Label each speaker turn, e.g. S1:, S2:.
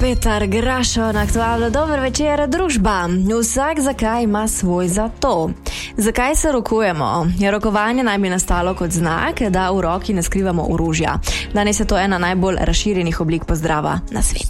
S1: Petar Grašo na Aktualno. Dober večer, družba. Vsak zakaj ima svoj zato. Zakaj se rokujemo? Rokovanje naj bi nastalo kot znak, da v roki ne skrivamo orožja. Danes je to ena najbolj razširjenih oblik pozdrava na svetu.